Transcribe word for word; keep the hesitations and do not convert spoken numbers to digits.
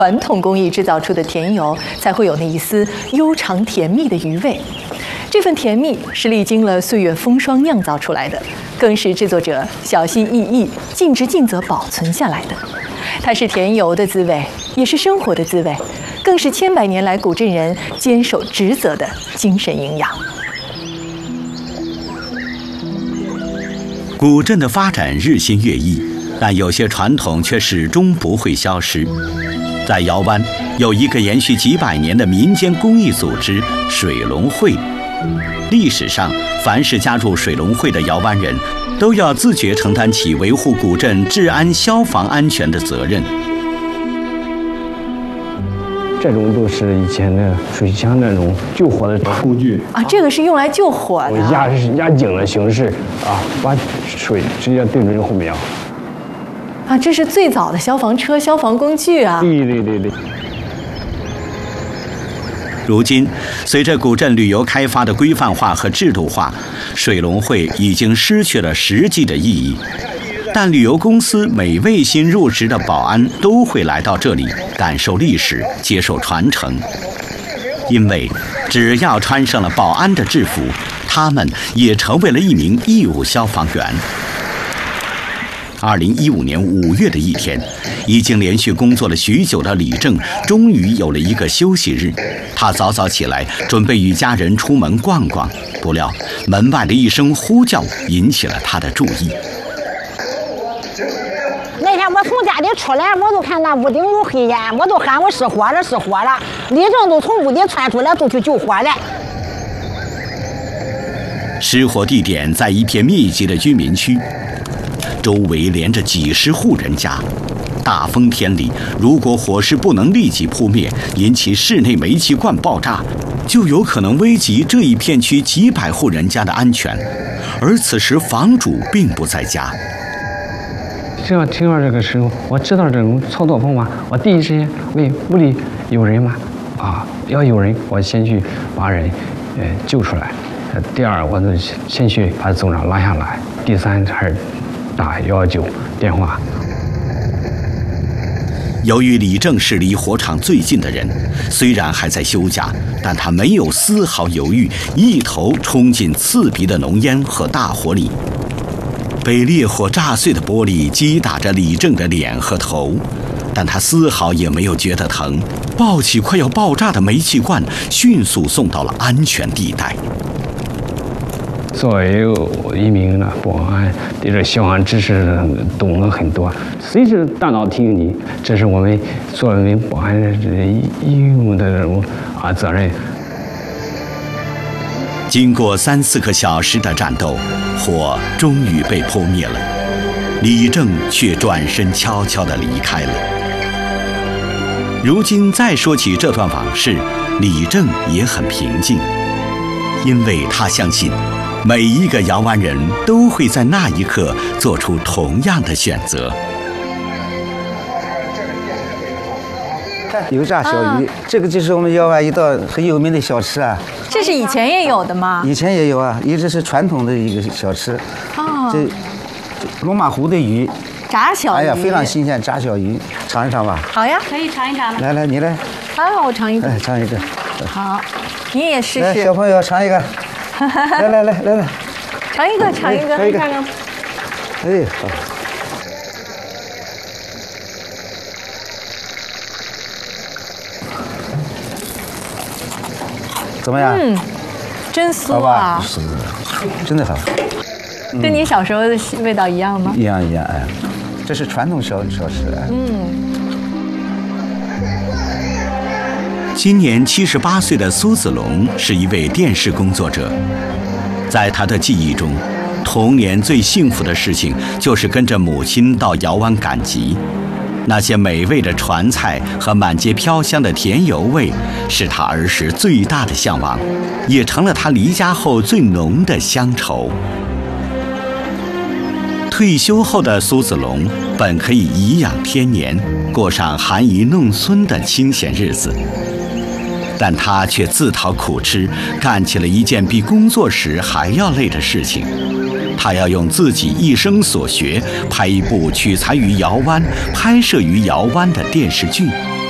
传统工艺制造出的甜油才会有那一丝悠长甜蜜的余味。这份甜蜜是历经了岁月风霜酿造出来的，更是制作者小心翼翼、尽职尽责保存下来的。它是甜油的滋味，也是生活的滋味，更是千百年来古镇人坚守职责的精神营养。 古镇的发展日新月异，但有些传统却始终不会消失。在姚湾有一个延续几百年的民间公益组织——水龙会。历史上，凡是加入水龙会的姚湾人，都要自觉承担起维护古镇治安、消防安全的责任。 这种都是以前的水枪那种救火的工具啊，这个是用来救火的。 压压井的形式啊，把水直接对准后面。 啊，这是最早的消防车、消防工具啊！ 对对对对。 如今，随着古镇旅游开发的规范化和制度化，水龙会已经失去了实际的意义。但旅游公司每位新入职的保安都会来到这里，感受历史，接受传承。因为只要穿上了保安的制服，他们也成为了一名义务消防员。二零一五年五月的一天，已经连续工作了许久的李正终于有了一个休息日。他早早起来，准备与家人出门逛逛，不料门外的一声呼叫引起了他的注意。 那天我从家里出来，我就看那屋顶有黑烟，我就喊我失火了，失火了。李正都从屋里窜出来，就去救火了。 失火地点在一片密集的居民区，周围连着几十户人家。大风天里，如果火势不能立即扑灭，引起室内煤气罐爆炸，就有可能危及这一片区几百户人家的安全。而此时房主并不在家。 只要听到这个时候，我知道这种操作方法，我第一时间问屋里有人吗？啊，要有人，我先去把人呃救出来。呃，第二，我就先去把组长拉下来。第三，还是打幺幺九电话。 由于李正是离火场最近的人，虽然还在休假，但他没有丝毫犹豫，一头冲进刺鼻的浓烟和大火里。被烈火炸碎的玻璃击打着李正的脸和头，但他丝毫也没有觉得疼，抱起快要爆炸的煤气罐，迅速送到了安全地带。 作为一名呢保安，对这消防知识懂得很多，随时大脑提醒你，这是我们作为保安的义务的这种啊责任。 经过三四个小时的战斗，火终于被扑灭了，李正却转身悄悄地离开了。如今再说起这段往事，李正也很平静，因为他相信每一个姚湾人都会在那一刻做出同样的选择。 油炸小鱼、啊，这个就是我们姚湾一道很有名的小吃啊。 这是以前也有的吗？ 以前也有啊，一直是传统的一个小吃。 哦。 这龙马湖的鱼， 炸小鱼。 哎呀，非常新鲜，炸小鱼，尝一尝吧。 好呀，可以尝一尝。 来来，你来。 啊，我尝一个。 哎，尝一个。 好，你也试试。 来，小朋友尝一个。来来来来来， 尝一个，尝一个， 尝一个。哎，好。怎么样？ 嗯，真酥啊！ 是，真的好。 跟你小时候的味道一样吗？ 一样一样，哎，这是传统小小吃。 嗯。 今年七十八岁的苏子龙是一位电视工作者，在他的记忆中，童年最幸福的事情就是跟着母亲到姚湾赶集。那些美味的传菜和满街飘香的甜油味，是他儿时最大的向往，也成了他离家后最浓的乡愁。退休后的苏子龙本可以颐养天年，过上含饴弄孙的清闲日子，但他却自讨苦吃，干起了一件比工作时还要累的事情。他要用自己一生所学，拍一部取材于姚湾、拍摄于姚湾的电视剧。